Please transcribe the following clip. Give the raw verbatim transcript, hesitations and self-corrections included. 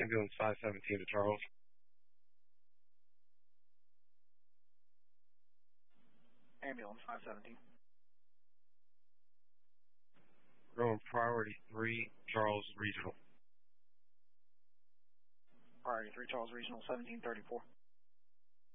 Ambulance five seventeen to Charles. Ambulance five seventeen. Going priority three, Charles Regional. Priority three, Charles Regional, seventeen thirty-four.